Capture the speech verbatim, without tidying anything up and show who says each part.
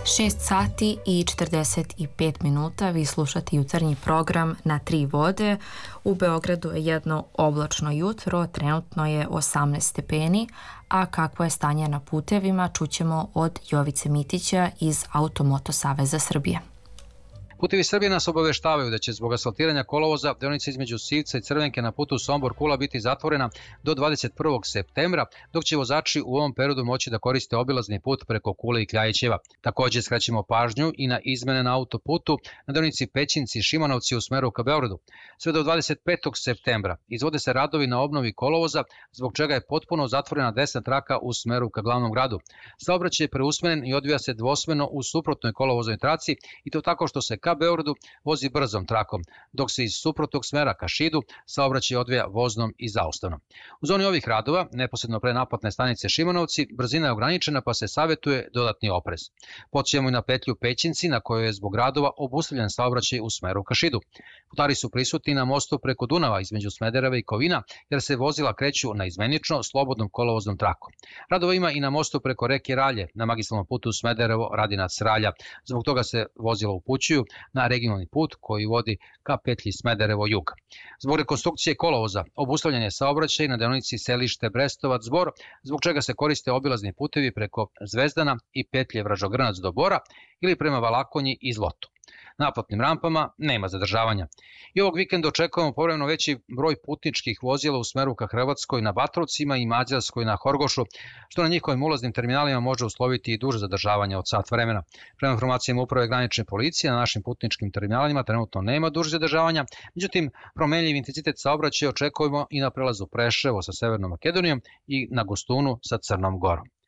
Speaker 1: šest sati i četrdeset pet minuta, vi slušate jutarnji program Na tri vode. U Beogradu je jedno oblačno jutro, trenutno je osamnaest stepeni, a kakvo je stanje na putevima čućemo od Jovice Mitića iz Automoto Saveza Srbije.
Speaker 2: Putevi Srbije nas obaveštavaju da će zbog asfaltiranja kolovoza deonica između Sivca i Crvenke na putu Sombor-Kula biti zatvorena do dvadeset prvog septembra, dok će vozači u ovom periodu moći da koriste obilazni put preko Kule i Kljajićeva. Takođe skrećemo pažnju i na izmene na autoputu na deonici Pećinci-Šimanovci u smeru ka Beogradu. Sve do dvadeset petog septembra izvode se radovi na obnovi kolovoza, zbog čega je potpuno zatvorena desna traka u smeru ka glavnom gradu. Saobraćaj je preusmeren i odvija se dvosmerno u suprotnoj kolovoznoj traci, i to tako što se ka Beogradu vozi brzom trakom, dok se iz suprotnog smera ka Šidu saobraćaj odvija voznom i zaustavnom. U zoni ovih radova, neposredno pre naplatne stanice Šimanovci, brzina je ograničena pa se savjetuje dodatni oprez. Podsjećamo i na petlju Pećinci na kojoj je zbog radova obustavljen saobraćaj u smeru ka Šidu. Putari su prisutni na mostu preko Dunava između Smedereva i Kovina, jer se vozila kreću na izmenično slobodnom kolovoznom trakom. Radova ima i na mostu preko reke Ralje, na magistralnom putu Smederevo-Radinac-Ralja. Zbog toga se vozila upućuju na regionalni put koji vodi ka petlji Smederevo-Jug. Zbog rekonstrukcije kolovoza obustavljen je saobraćaj na deonici Selište Brestovac-Bor, zbog čega se koriste obilazni putevi preko Zvezdana i petlje Vražogranac do Bora ili prema Valakonji i Zlotu. Na naplatnim rampama nema zadržavanja. I ovog vikenda očekujemo povremeno veći broj putničkih vozila u smeru ka Hrvatskoj na Batrovcima i Mađarskoj na Horgošu, što na njihovim ulaznim terminalima može usloviti i duže zadržavanje od sat vremena. Prema informacijama Uprave granične policije, na našim putničkim terminalima trenutno nema duže zadržavanja, međutim promenljiv intenzitet saobraćaja očekujemo i na prelazu Preševo sa Severnom Makedonijom i na Gostunu sa Crnom Gorom.